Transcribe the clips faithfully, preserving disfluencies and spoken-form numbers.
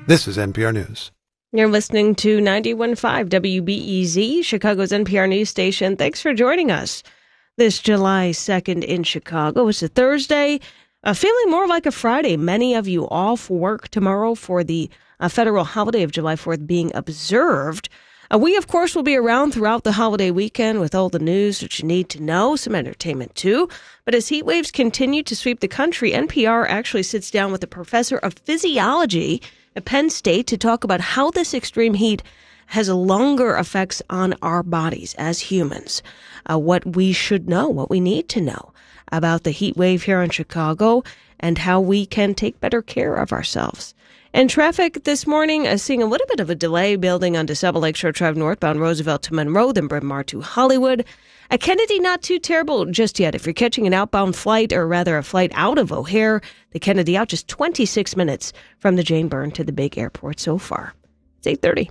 This is N P R News. You're listening to ninety-one point five W B E Z, Chicago's N P R news station. Thanks for joining us this July second in Chicago. It's a Thursday, uh, feeling more like a Friday. Many of you off work tomorrow for the uh, federal holiday of July fourth being observed. Uh, we, of course, will be around throughout the holiday weekend with all the news that you need to know, some entertainment too. But as heat waves continue to sweep the country, N P R actually sits down with a professor of physiology at Penn State to talk about how this extreme heat has longer effects on our bodies as humans, uh, what we should know, what we need to know about the heat wave here in Chicago, and how we can take better care of ourselves. And traffic this morning is seeing a little bit of a delay building on DeSable Lakeshore Drive northbound Roosevelt to Monroe, then Bryn Mawr to Hollywood. At Kennedy, not too terrible just yet. If you're catching an outbound flight, or rather a flight out of O'Hare, the Kennedy out just twenty-six minutes from the Jane Byrne to the big airport so far. It's eight thirty.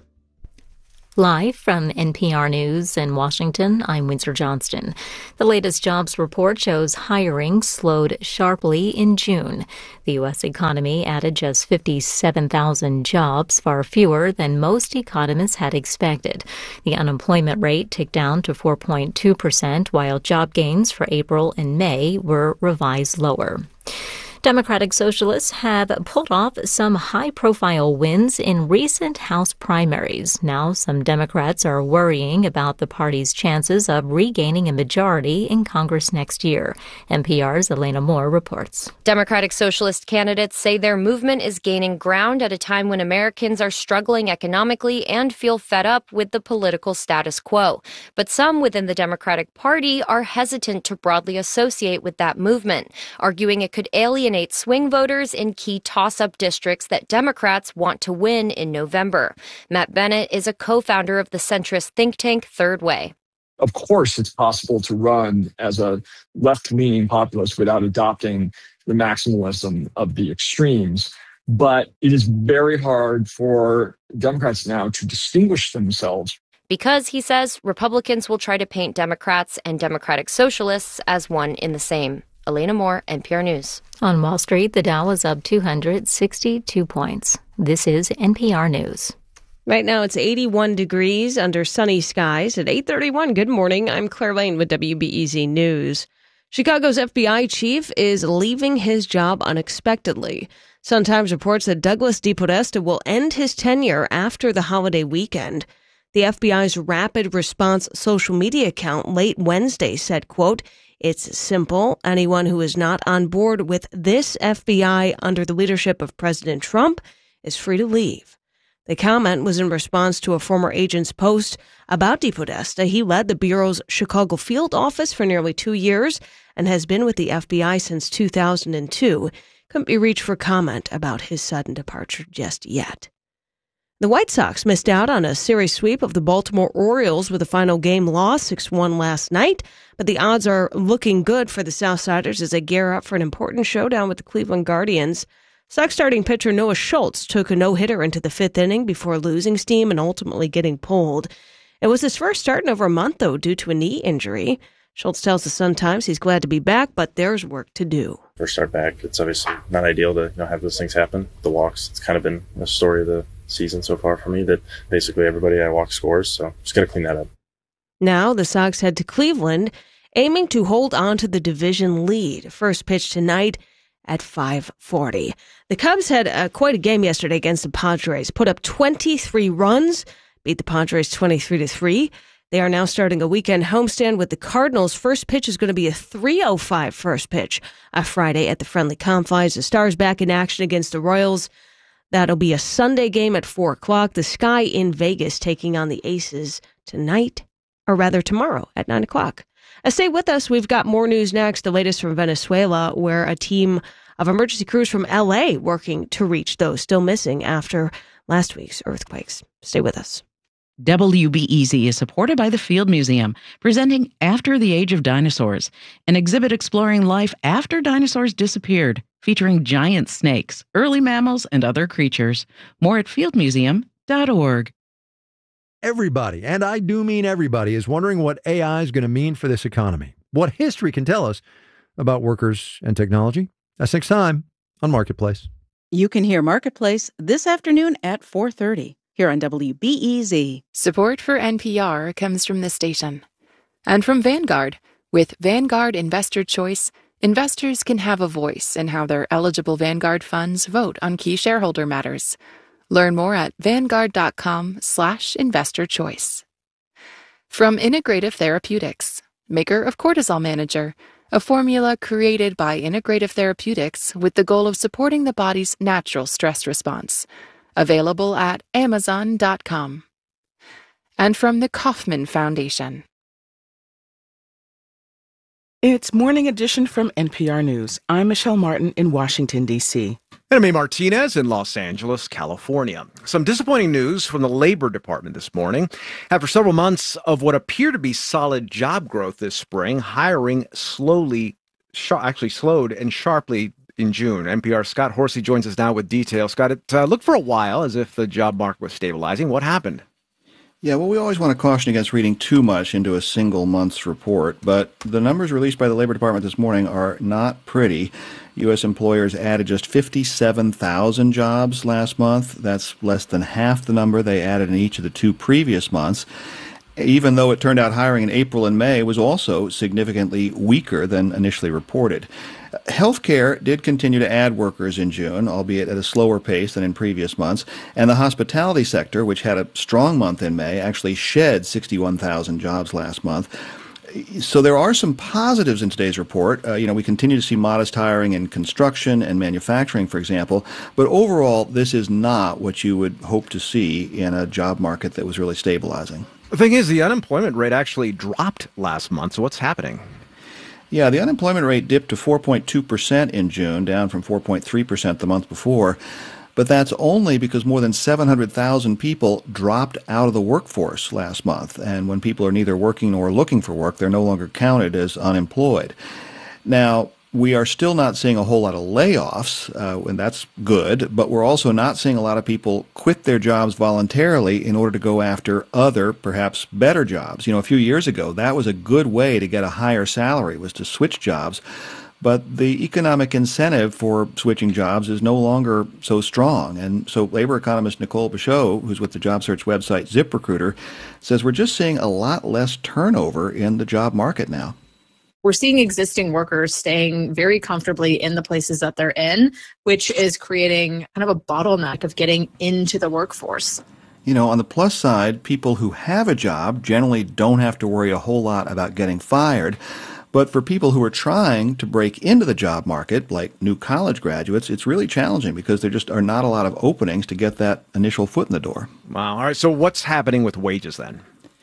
Live from N P R News in Washington, I'm Windsor Johnston. The latest jobs report shows hiring slowed sharply in June. The U S economy added just fifty-seven thousand jobs, far fewer than most economists had expected. The unemployment rate ticked down to four point two percent, while job gains for April and May were revised lower. Democratic Socialists have pulled off some high-profile wins in recent House primaries. Now, some Democrats are worrying about the party's chances of regaining a majority in Congress next year. N P R's Elena Moore reports. Democratic Socialist candidates say their movement is gaining ground at a time when Americans are struggling economically and feel fed up with the political status quo. But some within the Democratic Party are hesitant to broadly associate with that movement, arguing it could alienate swing voters in key toss-up districts that Democrats want to win in November. Matt Bennett is a co-founder of the centrist think tank Third Way. Of course, it's possible to run as a left-leaning populist without adopting the maximalism of the extremes. But it is very hard for Democrats now to distinguish themselves. Because, he says, Republicans will try to paint Democrats and Democratic Socialists as one in the same. Elena Moore, N P R News. On Wall Street, the Dow is up two hundred sixty-two points. This is N P R News. Right now, it's eighty-one degrees under sunny skies at eight thirty-one. Good morning. I'm Claire Lane with W B E Z News. Chicago's F B I chief is leaving his job unexpectedly. Sun-Times reports that Douglas DePodesta will end his tenure after the holiday weekend. The F B I's Rapid Response social media account late Wednesday said, quote, "It's simple. Anyone who is not on board with this F B I under the leadership of President Trump is free to leave." The comment was in response to a former agent's post about DePodesta. He led the Bureau's Chicago field office for nearly two years and has been with the F B I since two thousand two. Couldn't be reached for comment about his sudden departure just yet. The White Sox missed out on a series sweep of the Baltimore Orioles with a final game loss, six one last night. But the odds are looking good for the Southsiders as they gear up for an important showdown with the Cleveland Guardians. Sox starting pitcher Noah Schultz took a no-hitter into the fifth inning before losing steam and ultimately getting pulled. It was his first start in over a month, though, due to a knee injury. Schultz tells the Sun-Times he's glad to be back, but there's work to do. First start back, it's obviously not ideal to you know, have those things happen. The walks, it's kind of been the story of the season so far for me that basically everybody I walk scores, so just got to clean that up. Now the Sox head to Cleveland, aiming to hold on to the division lead. First pitch tonight at five forty. The Cubs had uh, quite a game yesterday against the Padres, put up twenty-three runs, beat the Padres twenty-three to three. They are now starting a weekend homestand with the Cardinals. First pitch is going to be a three oh five first pitch on Friday at the Friendly Confines. The Stars back in action against the Royals. That'll be a Sunday game at four o'clock. The Sky in Vegas taking on the Aces tonight, or rather tomorrow at nine o'clock. Uh, stay with us. We've got more news next. The latest from Venezuela, where a team of emergency crews from L A working to reach those still missing after last week's earthquakes. Stay with us. W B E Z is supported by the Field Museum, presenting After the Age of Dinosaurs, an exhibit exploring life after dinosaurs disappeared, featuring giant snakes, early mammals, and other creatures. More at field museum dot org. Everybody, and I do mean everybody, is wondering what A I is going to mean for this economy. What history can tell us about workers and technology. That's next time on Marketplace. You can hear Marketplace this afternoon at four thirty here on W B E Z. Support for N P R comes from this station. And from Vanguard. With Vanguard Investor Choice, investors can have a voice in how their eligible Vanguard funds vote on key shareholder matters. Learn more at vanguard.com slash investor choice. From Integrative Therapeutics, maker of Cortisol Manager, a formula created by Integrative Therapeutics with the goal of supporting the body's natural stress response. Available at amazon dot com. And from the Kauffman Foundation. It's Morning Edition from N P R News. I'm Michelle Martin in Washington, D C And I'm A. Martinez in Los Angeles, California. Some disappointing news from the Labor Department this morning. After several months of what appear to be solid job growth this spring, hiring slowly, sh- actually slowed and sharply in June. N P R's Scott Horsley joins us now with details. Scott, it uh, looked for a while as if the job market was stabilizing. What happened? Yeah, well, we always want to caution against reading too much into a single month's report, but the numbers released by the Labor Department this morning are not pretty. U S employers added just fifty-seven thousand jobs last month. That's less than half the number they added in each of the two previous months, even though it turned out hiring in April and May was also significantly weaker than initially reported. Healthcare did continue to add workers in June, albeit at a slower pace than in previous months, and the hospitality sector, which had a strong month in May, actually shed sixty-one thousand jobs last month. So there are some positives in today's report. Uh, you know, we continue to see modest hiring in construction and manufacturing, for example, but overall, this is not what you would hope to see in a job market that was really stabilizing. The thing is, the unemployment rate actually dropped last month, so what's happening? Yeah, the unemployment rate dipped to four point two percent in June, down from four point three percent the month before. But that's only because more than seven hundred thousand people dropped out of the workforce last month. And when people are neither working nor looking for work, they're no longer counted as unemployed. Now, we are still not seeing a whole lot of layoffs, uh, and that's good, but we're also not seeing a lot of people quit their jobs voluntarily in order to go after other, perhaps better jobs. You know, a few years ago, that was a good way to get a higher salary, was to switch jobs. But the economic incentive for switching jobs is no longer so strong. And so labor economist Nicole Bachot, who's with the job search website ZipRecruiter, says we're just seeing a lot less turnover in the job market now. We're seeing existing workers staying very comfortably in the places that they're in, which is creating kind of a bottleneck of getting into the workforce. You know, on the plus side, people who have a job generally don't have to worry a whole lot about getting fired. But for people who are trying to break into the job market, like new college graduates, it's really challenging because there just are not a lot of openings to get that initial foot in the door. Wow. All right. So what's happening with wages then?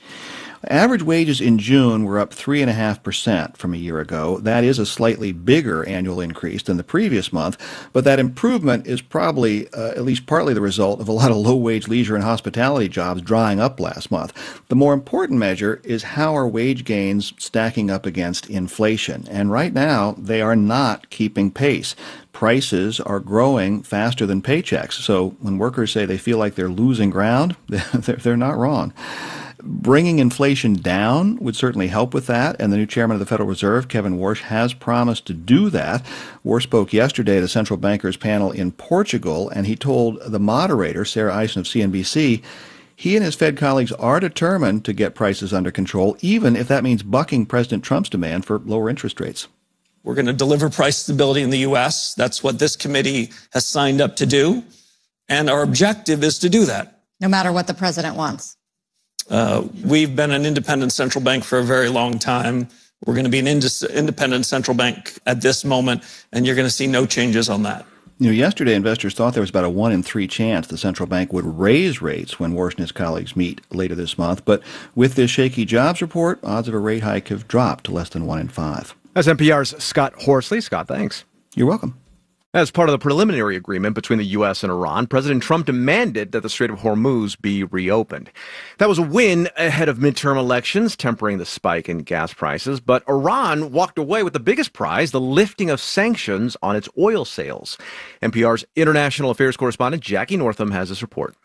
Average wages in June were up three point five percent from a year ago. That is a slightly bigger annual increase than the previous month, but that improvement is probably uh, at least partly the result of a lot of low-wage leisure and hospitality jobs drying up last month. The more important measure is how are wage gains stacking up against inflation, and right now they are not keeping pace. Prices are growing faster than paychecks, so when workers say they feel like they're losing ground, they're, they're not wrong. Bringing inflation down would certainly help with that, and the new chairman of the Federal Reserve, Kevin Warsh, has promised to do that. Warsh spoke yesterday at a central bankers panel in Portugal, and he told the moderator, Sarah Eisen of C N B C, he and his Fed colleagues are determined to get prices under control, even if that means bucking President Trump's demand for lower interest rates. We're going to deliver price stability in the U S. That's what this committee has signed up to do, and our objective is to do that. No matter what the president wants. Uh, we've been an independent central bank for a very long time. We're going to be an ind- independent central bank at this moment, and you're going to see no changes on that. You know, yesterday investors thought there was about a one in three chance the central bank would raise rates when Warsh and his colleagues meet later this month. But with this shaky jobs report, odds of a rate hike have dropped to less than one in five. That's N P R's Scott Horsley. Scott, thanks. You're welcome. As part of the preliminary agreement between the U S and Iran, President Trump demanded that the Strait of Hormuz be reopened. That was a win ahead of midterm elections, tempering the spike in gas prices. But Iran walked away with the biggest prize, the lifting of sanctions on its oil sales. N P R's international affairs correspondent Jackie Northam has this report.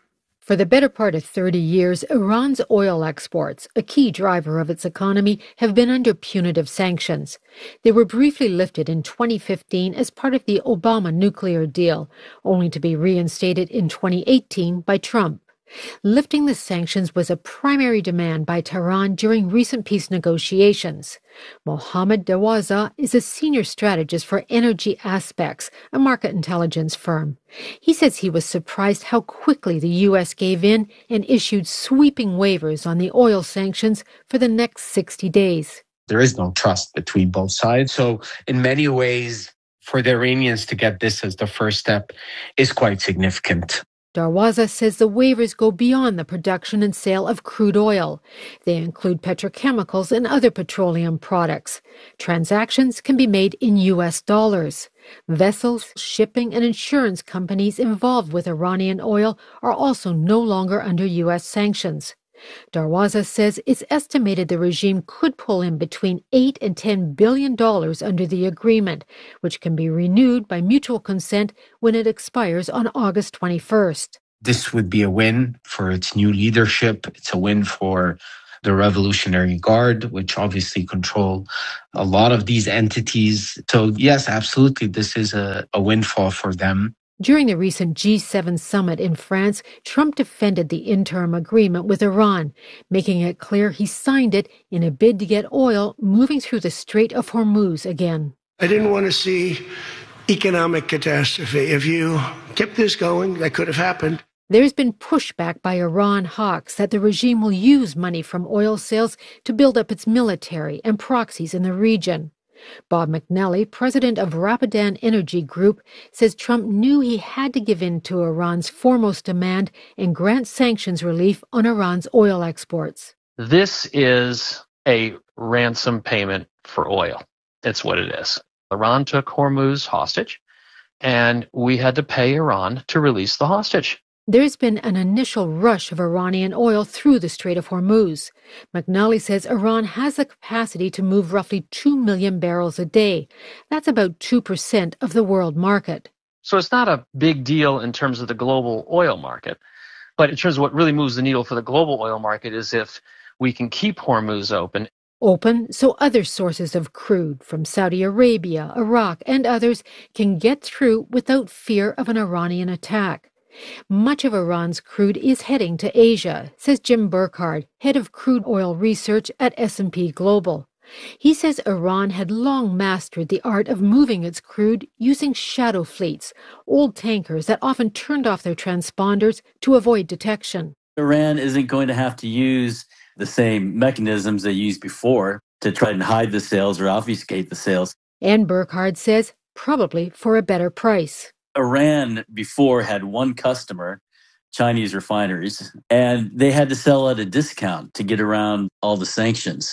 For the better part of thirty years, Iran's oil exports, a key driver of its economy, have been under punitive sanctions. They were briefly lifted in twenty fifteen as part of the Obama nuclear deal, only to be reinstated in twenty eighteen by Trump. Lifting the sanctions was a primary demand by Tehran during recent peace negotiations. Mohammad Dawaza is a senior strategist for Energy Aspects, a market intelligence firm. He says he was surprised how quickly the U S gave in and issued sweeping waivers on the oil sanctions for the next sixty days. There is no trust between both sides. So in many ways, for the Iranians to get this as the first step is quite significant. Darwaza says the waivers go beyond the production and sale of crude oil. They include petrochemicals and other petroleum products. Transactions can be made in U S dollars. Vessels, shipping, and insurance companies involved with Iranian oil are also no longer under U S sanctions. Darwaza says it's estimated the regime could pull in between eight and ten billion dollars under the agreement, which can be renewed by mutual consent when it expires on August twenty-first. This would be a win for its new leadership. It's a win for the Revolutionary Guard, which obviously control a lot of these entities. So yes, absolutely, this is a, a windfall for them. During the recent G seven summit in France, Trump defended the interim agreement with Iran, making it clear he signed it in a bid to get oil moving through the Strait of Hormuz again. I didn't want to see economic catastrophe. If you kept this going, that could have happened. There's been pushback by Iran hawks that the regime will use money from oil sales to build up its military and proxies in the region. Bob McNally, president of Rapidan Energy Group, says Trump knew he had to give in to Iran's foremost demand and grant sanctions relief on Iran's oil exports. This is a ransom payment for oil. It's what it is. Iran took Hormuz hostage, and we had to pay Iran to release the hostage. There's been an initial rush of Iranian oil through the Strait of Hormuz. McNally says Iran has the capacity to move roughly two million barrels a day. That's about two percent of the world market. So it's not a big deal in terms of the global oil market. But in terms of what really moves the needle for the global oil market is if we can keep Hormuz open. Open so other sources of crude from Saudi Arabia, Iraq, and others can get through without fear of an Iranian attack. Much of Iran's crude is heading to Asia, says Jim Burkhardt, head of crude oil research at S and P Global. He says Iran had long mastered the art of moving its crude using shadow fleets, old tankers that often turned off their transponders to avoid detection. Iran isn't going to have to use the same mechanisms they used before to try and hide the sales or obfuscate the sales. And Burkhardt says probably for a better price. Iran before had one customer, Chinese refineries, and they had to sell at a discount to get around all the sanctions.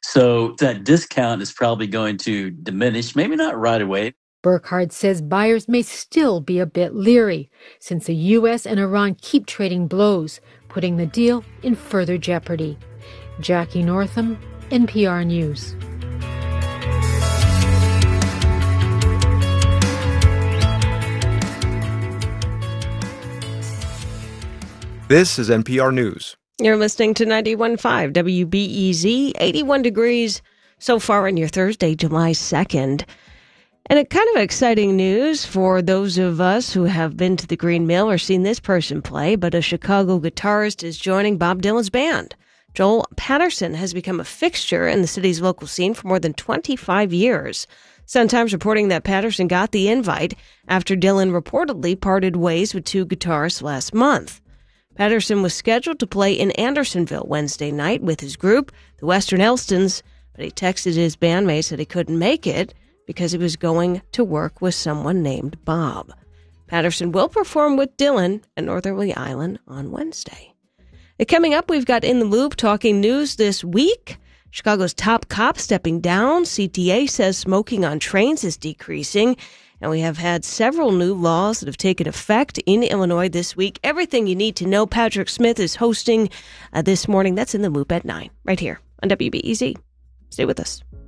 So that discount is probably going to diminish, maybe not right away. Burkhardt says buyers may still be a bit leery, since the U S and Iran keep trading blows, putting the deal in further jeopardy. Jackie Northam, N P R News. This is N P R News. You're listening to ninety-one point five W B E Z, eighty-one degrees so far on your Thursday, July second. And a kind of exciting news for those of us who have been to the Green Mill or seen this person play, but a Chicago guitarist is joining Bob Dylan's band. Joel Patterson has become a fixture in the city's local scene for more than twenty-five years. Sun-Times reporting that Patterson got the invite after Dylan reportedly parted ways with two guitarists last month. Patterson was scheduled to play in Andersonville Wednesday night with his group, the Western Elstons, but he texted his bandmates that he couldn't make it because he was going to work with someone named Bob. Patterson will perform with Dylan at Northerly Island on Wednesday. And coming up, we've got In the Loop talking news this week. Chicago's top cop stepping down. C T A says smoking on trains is decreasing. And we have had several new laws that have taken effect in Illinois this week. Everything you need to know. Patrick Smith is hosting uh, this morning. That's In the Loop at nine, right here on W B E Z. Stay with us.